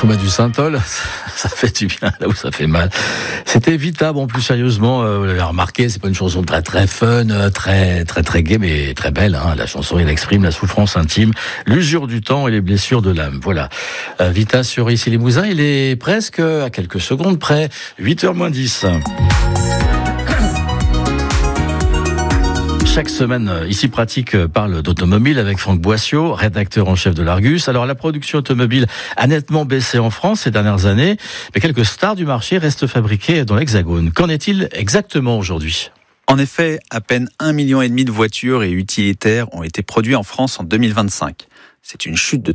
Thomas du Saint-Ol, ça fait du bien là où ça fait mal. C'était Vita, bon plus sérieusement, vous l'avez remarqué, c'est pas une chanson très fun, très gaie, mais très belle. La chanson, elle exprime la souffrance intime, l'usure du temps et les blessures de l'âme. Voilà. Vita sur Issy-les-Moulineaux, il est presque à quelques secondes près, 8h moins 10. Chaque semaine, Ici Pratique parle d'automobile avec Franck Boissiau, rédacteur en chef de l'Argus. Alors, la production automobile a nettement baissé en France ces dernières années, mais quelques stars du marché restent fabriquées dans l'Hexagone. Qu'en est-il exactement aujourd'hui ? En effet, à peine 1,5 million de voitures et utilitaires ont été produits en France en 2025. C'est une chute de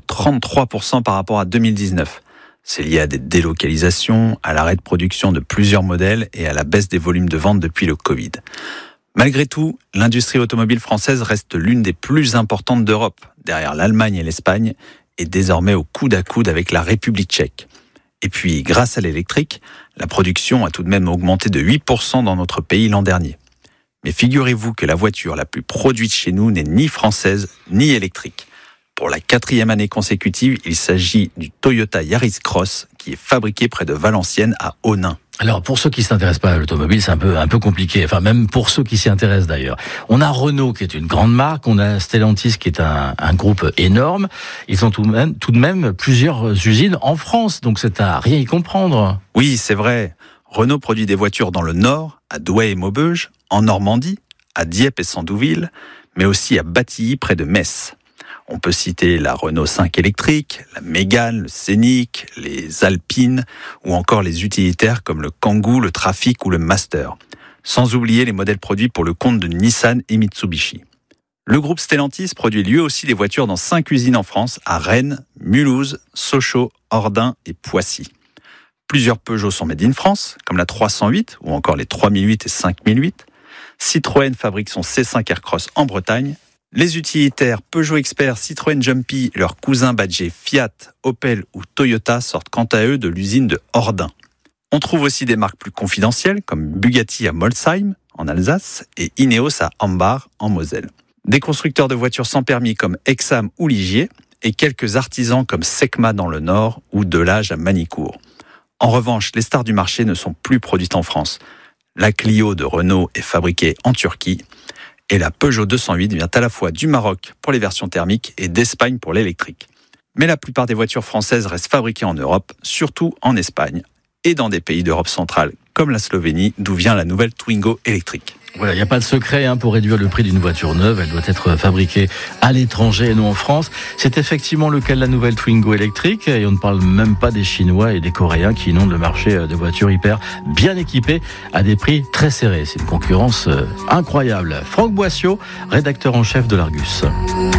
33% par rapport à 2019. C'est lié à des délocalisations, à l'arrêt de production de plusieurs modèles et à la baisse des volumes de vente depuis le Covid. Malgré tout, l'industrie automobile française reste l'une des plus importantes d'Europe, derrière l'Allemagne et l'Espagne, et désormais au coude à coude avec la République tchèque. Et puis, grâce à l'électrique, la production a tout de même augmenté de 8% dans notre pays l'an dernier. Mais figurez-vous que la voiture la plus produite chez nous n'est ni française ni électrique. Pour la 4e année consécutive, il s'agit du Toyota Yaris Cross, qui est fabriqué près de Valenciennes à Onnaing. Alors, pour ceux qui s'intéressent pas à l'automobile, c'est un peu compliqué. Enfin, même pour ceux qui s'y intéressent d'ailleurs. On a Renault, qui est une grande marque. On a Stellantis, qui est un groupe énorme. Ils ont tout de même plusieurs usines en France. Donc, c'est à rien y comprendre. Oui, c'est vrai. Renault produit des voitures dans le Nord, à Douai et Maubeuge, en Normandie, à Dieppe et Sandouville, mais aussi à Batilly, près de Metz. On peut citer la Renault 5 électrique, la Mégane, le Scénic, les Alpines ou encore les utilitaires comme le Kangoo, le Trafic ou le Master. Sans oublier les modèles produits pour le compte de Nissan et Mitsubishi. Le groupe Stellantis produit lui aussi des voitures dans 5 usines en France, à Rennes, Mulhouse, Sochaux, Ordin et Poissy. Plusieurs Peugeot sont made in France, comme la 308 ou encore les 3008 et 5008. Citroën fabrique son C5 Aircross en Bretagne. Les utilitaires Peugeot Expert, Citroën Jumpy, leurs cousins badgés Fiat, Opel ou Toyota sortent quant à eux de l'usine de Ordin. On trouve aussi des marques plus confidentielles comme Bugatti à Molsheim, en Alsace, et Ineos à Ambach, en Moselle. Des constructeurs de voitures sans permis comme Exam ou Ligier, et quelques artisans comme Secma dans le Nord ou Delage à Manicourt. En revanche, les stars du marché ne sont plus produites en France. La Clio de Renault est fabriquée en Turquie, et la Peugeot 208 vient à la fois du Maroc pour les versions thermiques et d'Espagne pour l'électrique. Mais la plupart des voitures françaises restent fabriquées en Europe, surtout en Espagne, et dans des pays d'Europe centrale, comme la Slovénie, d'où vient la nouvelle Twingo électrique. Voilà, il n'y a pas de secret pour réduire le prix d'une voiture neuve. Elle doit être fabriquée à l'étranger et non en France. C'est effectivement le cas de la nouvelle Twingo électrique. Et on ne parle même pas des Chinois et des Coréens qui inondent le marché de voitures hyper bien équipées à des prix très serrés. C'est une concurrence incroyable. Franck Boissiau, rédacteur en chef de l'Argus.